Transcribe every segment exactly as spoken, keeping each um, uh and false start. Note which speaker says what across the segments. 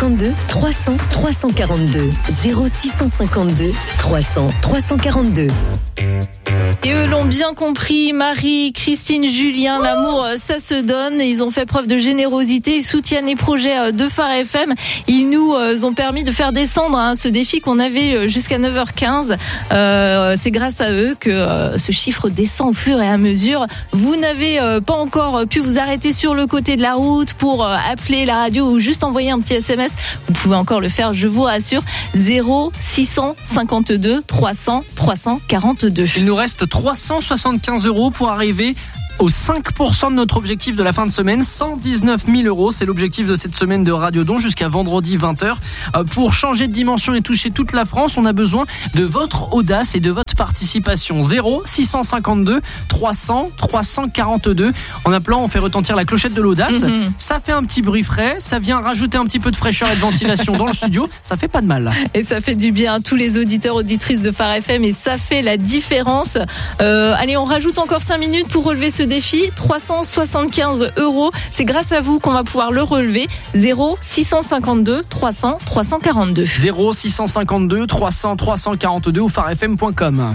Speaker 1: cinquante-deux trois cents trois cent quarante-deux. zéro six cent cinquante-deux trois cents trois cent quarante-deux.
Speaker 2: Et eux l'ont bien compris, Marie, Christine, Julien, l'amour, ça se donne. Ils ont fait preuve de générosité, ils soutiennent les projets de Phare F M. Ils nous ont permis de faire descendre hein, ce défi qu'on avait jusqu'à neuf heures quinze. Euh, c'est grâce à eux que euh, ce chiffre descend au fur et à mesure. Vous n'avez euh, pas encore pu vous arrêter sur le côté de la route pour euh, appeler la radio ou juste envoyer un petit S M S. Vous pouvez encore le faire, je vous rassure. zéro six cent cinquante-deux trois cents trois cent quarante-deux.
Speaker 3: Il nous reste trois cent soixante-quinze euros pour arriver aux cinq pour cent de notre objectif de la fin de semaine, cent dix-neuf mille euros. C'est l'objectif de cette semaine de Radio Don jusqu'à vendredi vingt heures. Pour changer de dimension et toucher toute la France, on a besoin de votre audace et de votre participation. zéro six cent cinquante-deux trois cents trois cent quarante-deux. En appelant, on fait retentir la clochette de l'audace. Mm-hmm. Ça fait un petit bruit frais, ça vient rajouter un petit peu de fraîcheur et de ventilation dans le studio. Ça fait pas de mal.
Speaker 2: Et ça fait du bien à tous les auditeurs, auditrices de Phare F M et ça fait la différence. Euh, allez, on rajoute encore cinq minutes pour relever ce défi, trois cent soixante-quinze euros. C'est grâce à vous qu'on va pouvoir le relever. zéro six cent cinquante-deux trois cents trois cent quarante-deux.
Speaker 3: zéro six cent cinquante-deux trois cents trois cent quarante-deux ou phare f m point com.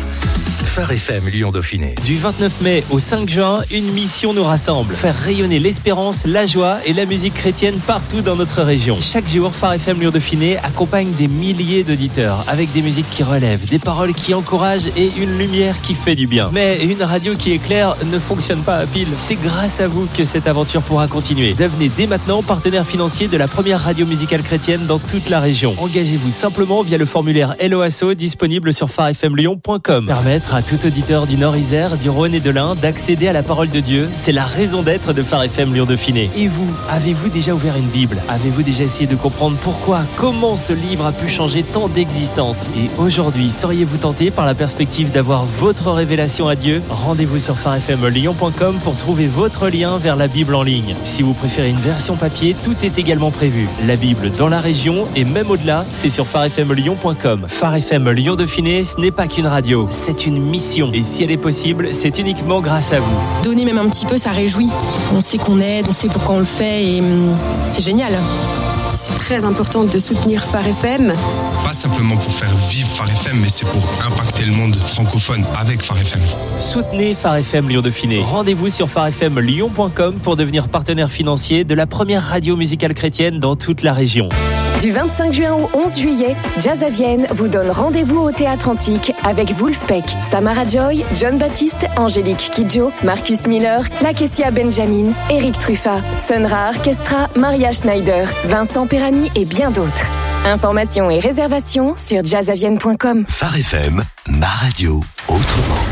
Speaker 4: Phare F M Lyon Dauphiné.
Speaker 5: Du vingt-neuf mai au cinq juin, une mission nous rassemble. Faire rayonner l'espérance, la joie et la musique chrétienne partout dans notre région. Chaque jour, Phare F M Lyon Dauphiné accompagne des milliers d'auditeurs avec des musiques qui relèvent, des paroles qui encouragent et une lumière qui fait du bien. Mais une radio qui éclaire ne fonctionne pas à pile. C'est grâce à vous que cette aventure pourra continuer. Devenez dès maintenant partenaire financier de la première radio musicale chrétienne dans toute la région. Engagez-vous simplement via le formulaire L O A S O disponible sur phare f m lyon point com. Permettre à tout auditeur du Nord-Isère, du Rhône et de l'Ain d'accéder à la parole de Dieu, c'est la raison d'être de Phare F M Lyon Dauphiné. Et vous, avez-vous déjà ouvert une Bible ? Avez-vous déjà essayé de comprendre pourquoi, comment ce livre a pu changer tant d'existences ? Et aujourd'hui, seriez-vous tenté par la perspective d'avoir votre révélation à Dieu ? Rendez-vous sur phare f m lyon point com pour trouver votre lien vers la Bible en ligne. Si vous préférez une version papier, tout est également prévu. La Bible dans la région et même au-delà, c'est sur phare f m lyon point com. Phare F M Lyon Dauphiné, ce n'est pas qu'une radio, c'est une mission. Et si elle est possible, c'est uniquement grâce à vous.
Speaker 6: Donner même un petit peu, ça réjouit. On sait qu'on aide, on sait pourquoi on le fait et hum, c'est génial.
Speaker 7: C'est très important de soutenir Phare F M.
Speaker 8: Pas simplement pour faire vivre Phare F M, mais c'est pour impacter le monde francophone avec Phare F M.
Speaker 5: Soutenez Phare F M Lyon Dauphiné. Rendez-vous sur phare f m lyon point com pour devenir partenaire financier de la première radio musicale chrétienne dans toute la région.
Speaker 9: Du vingt-cinq juin au onze juillet, Jazz à Vienne vous donne rendez-vous au Théâtre Antique avec Wolfpack, Samara Joy, John Baptiste, Angélique Kidjo, Marcus Miller, Lakecia Benjamin, Eric Truffat, Sonra Orchestra, Maria Schneider, Vincent Perani et bien d'autres. Informations et réservations sur jazz à vienne point com.
Speaker 4: Phare F M, ma radio, autrement.